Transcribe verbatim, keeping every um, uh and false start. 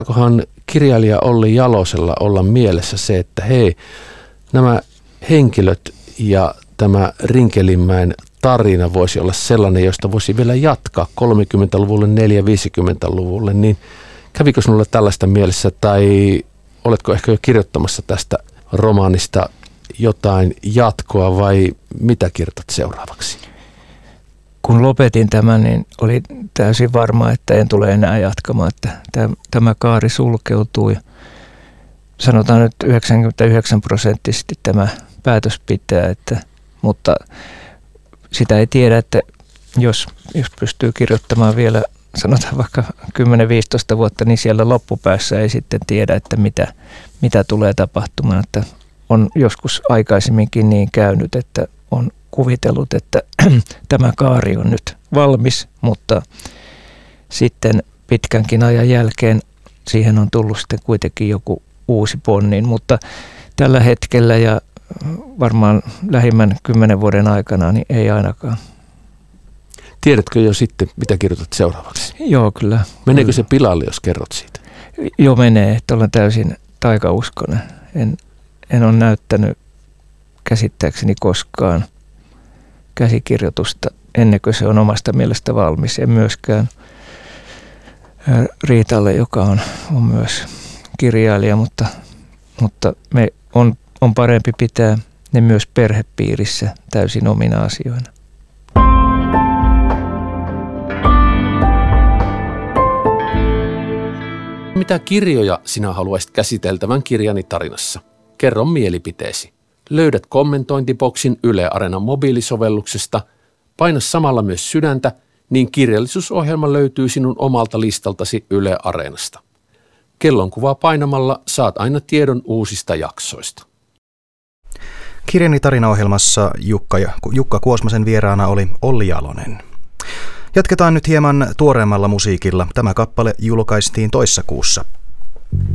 Kohan kirjailija Olli Jalosella olla mielessä se, että hei, nämä henkilöt ja tämä Rinkelinmäen tarina voisi olla sellainen, josta voisi vielä jatkaa kolmekymmentäluvulle, neljäkymmentä-viisikymmentäluvulle, niin kävikö sinulla tällaista mielessä tai oletko ehkä jo kirjoittamassa tästä romaanista jotain jatkoa vai mitä kirjoitat seuraavaksi? Kun lopetin tämän, niin oli täysin varma, että en tule enää jatkamaan, että tämä kaari sulkeutui. Sanotaan nyt yhdeksänkymmentäyhdeksän prosenttisesti tämä päätös pitää, että, mutta sitä ei tiedä, että jos, jos pystyy kirjoittamaan vielä, sanotaan vaikka kymmenen viisitoista vuotta, niin siellä loppupäässä ei sitten tiedä, että mitä, mitä tulee tapahtumaan. Että on joskus aikaisemminkin niin käynyt, että on kuvitellut, että tämä kaari on nyt valmis, mutta sitten pitkänkin ajan jälkeen siihen on tullut sitten kuitenkin joku uusi ponnin, mutta tällä hetkellä ja varmaan lähimmän kymmenen vuoden aikana niin ei ainakaan. Tiedätkö jo sitten, mitä kirjoitat seuraavaksi? Joo, kyllä. Meneekö se pilalle, jos kerrot siitä? Joo, menee, että olen täysin taikauskonen. En, en ole näyttänyt käsittääkseni koskaan käsikirjoitusta ennen kuin se on omasta mielestä valmis. En myöskään Riitalle, joka on, on myös kirjailija, mutta, mutta me on, on parempi pitää ne myös perhepiirissä täysin omina asioina. Mitä kirjoja sinä haluaisit käsiteltävän kirjani tarinassa? Kerro mielipiteesi. Löydät kommentointiboksin Yle Areenan mobiilisovelluksesta. Paina samalla myös sydäntä, niin kirjallisuusohjelma löytyy sinun omalta listaltasi Yle Areenasta. Kellonkuvaa painamalla saat aina tiedon uusista jaksoista. Kirjani tarinaohjelmassa Jukka, Jukka Kuosmasen vieraana oli Olli Jalonen. Jatketaan nyt hieman tuoreemmalla musiikilla. Tämä kappale julkaistiin toissa kuussa.